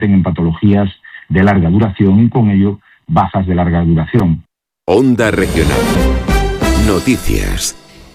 en patologías de larga duración y con ello bajas de larga duración. Onda Regional. Noticias.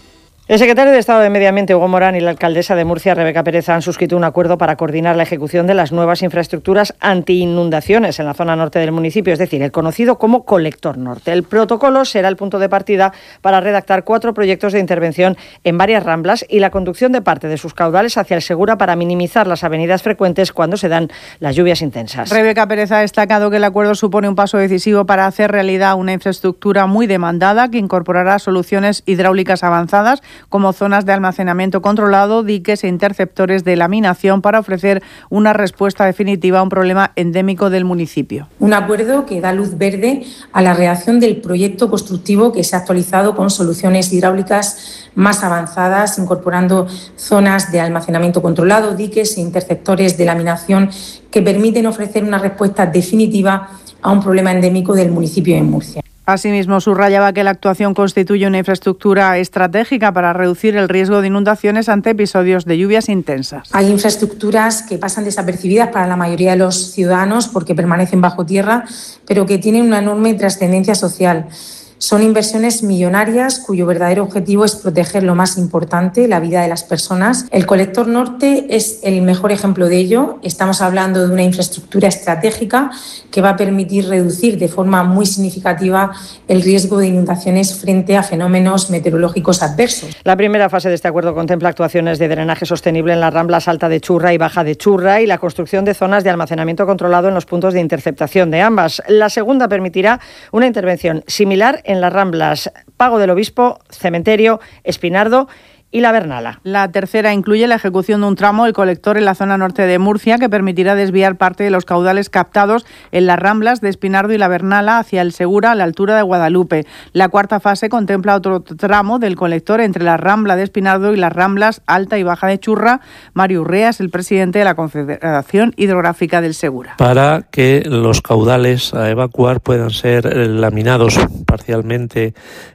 El secretario de Estado de Medio Ambiente, Hugo Morán, y la alcaldesa de Murcia, Rebeca Pérez, han suscrito un acuerdo para coordinar la ejecución de las nuevas infraestructuras anti-inundaciones en la zona norte del municipio, es decir, el conocido como Colector Norte. El protocolo será el punto de partida para redactar 4 proyectos de intervención en varias ramblas y la conducción de parte de sus caudales hacia el Segura para minimizar las avenidas frecuentes cuando se dan las lluvias intensas. Rebeca Pérez ha destacado que el acuerdo supone un paso decisivo para hacer realidad una infraestructura muy demandada que incorporará soluciones hidráulicas avanzadas como zonas de almacenamiento controlado, diques e interceptores de laminación para ofrecer una respuesta definitiva a un problema endémico del municipio. Un acuerdo que da luz verde a la redacción del proyecto constructivo que se ha actualizado con soluciones hidráulicas más avanzadas, incorporando zonas de almacenamiento controlado, diques e interceptores de laminación que permiten ofrecer una respuesta definitiva a un problema endémico del municipio de Murcia. Asimismo, subrayaba que la actuación constituye una infraestructura estratégica para reducir el riesgo de inundaciones ante episodios de lluvias intensas. Hay infraestructuras que pasan desapercibidas para la mayoría de los ciudadanos porque permanecen bajo tierra, pero que tienen una enorme trascendencia social. Son inversiones millonarias cuyo verdadero objetivo es proteger lo más importante, la vida de las personas. El Colector Norte es el mejor ejemplo de ello. Estamos hablando de una infraestructura estratégica que va a permitir reducir de forma muy significativa el riesgo de inundaciones frente a fenómenos meteorológicos adversos. La primera fase de este acuerdo contempla actuaciones de drenaje sostenible en las ramblas Alta de Churra y Baja de Churra y la construcción de zonas de almacenamiento controlado en los puntos de interceptación de ambas. La segunda permitirá una intervención similar en las ramblas Pago del Obispo, Cementerio, Espinardo y La Bernala. La tercera incluye la ejecución de un tramo del colector en la zona norte de Murcia que permitirá desviar parte de los caudales captados en las ramblas de Espinardo y La Bernala hacia el Segura a la altura de Guadalupe. La cuarta fase contempla otro tramo del colector entre la rambla de Espinardo y las ramblas Alta y Baja de Churra. Mario Urrea es el presidente de la Confederación Hidrográfica del Segura. Para que los caudales a evacuar puedan ser laminados parcialmente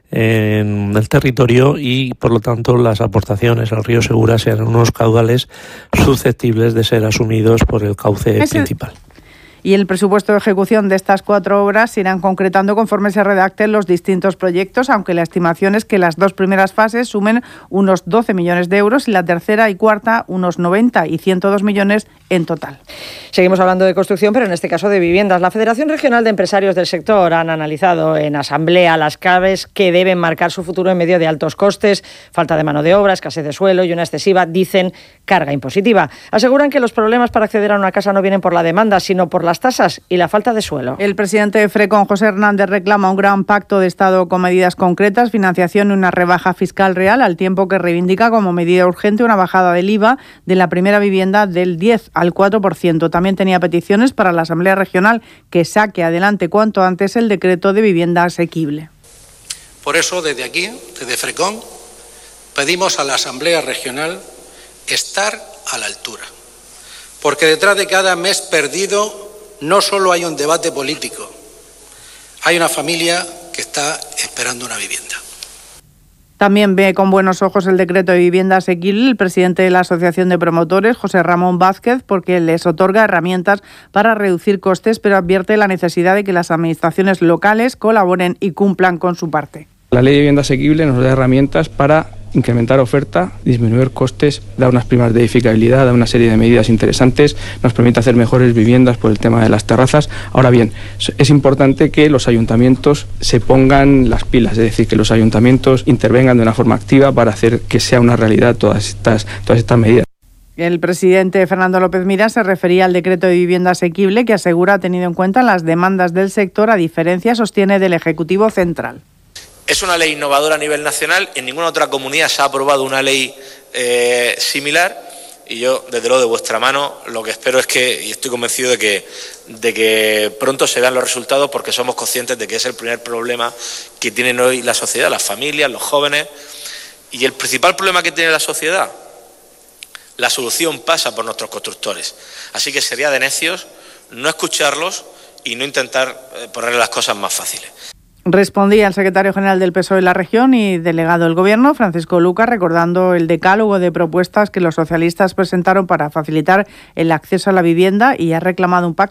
en el territorio y, por lo tanto, las aportaciones al río Segura sean unos caudales susceptibles de ser asumidos por el cauce principal. Y el presupuesto de ejecución de estas 4 obras se irán concretando conforme se redacten los distintos proyectos, aunque la estimación es que las 2 primeras fases sumen unos 12 millones de euros y la tercera y cuarta unos 90 y 102 millones en total. Seguimos hablando de construcción, pero en este caso de viviendas. La Federación Regional de Empresarios del sector han analizado en asamblea las claves que deben marcar su futuro en medio de altos costes, falta de mano de obra, escasez de suelo y una excesiva, dicen, carga impositiva. Aseguran que los problemas para acceder a una casa no vienen por la demanda, sino por las tasas y la falta de suelo. El presidente de FRECON, José Hernández, reclama un gran pacto de Estado con medidas concretas, financiación y una rebaja fiscal real, al tiempo que reivindica como medida urgente una bajada del IVA de la primera vivienda del 10 al 4%. También tenía peticiones para la Asamblea Regional que saque adelante cuanto antes el decreto de vivienda asequible. Por eso, desde aquí, desde FRECON, pedimos a la Asamblea Regional estar a la altura. Porque detrás de cada mes perdido no solo hay un debate político, hay una familia que está esperando una vivienda. También ve con buenos ojos el decreto de vivienda asequible el presidente de la Asociación de Promotores, José Ramón Vázquez, porque les otorga herramientas para reducir costes, pero advierte la necesidad de que las administraciones locales colaboren y cumplan con su parte. La ley de vivienda asequible nos da herramientas para incrementar oferta, disminuir costes, dar unas primas de edificabilidad, dar una serie de medidas interesantes, nos permite hacer mejores viviendas por el tema de las terrazas. Ahora bien, es importante que los ayuntamientos se pongan las pilas, es decir, que los ayuntamientos intervengan de una forma activa para hacer que sea una realidad todas estas medidas. El presidente Fernando López Miras se refería al decreto de vivienda asequible que asegura ha tenido en cuenta las demandas del sector, a diferencia, sostiene, del Ejecutivo Central. Es una ley innovadora a nivel nacional, en ninguna otra comunidad se ha aprobado una ley similar y yo, desde luego, de vuestra mano, lo que espero es que, y estoy convencido de que pronto se vean los resultados, porque somos conscientes de que es el primer problema que tienen hoy la sociedad, las familias, los jóvenes, y el principal problema que tiene la sociedad, la solución pasa por nuestros constructores. Así que sería de necios no escucharlos y no intentar ponerle las cosas más fáciles. Respondía el secretario general del PSOE de la región y delegado del Gobierno, Francisco Lucas, recordando el decálogo de propuestas que los socialistas presentaron para facilitar el acceso a la vivienda y ha reclamado un pacto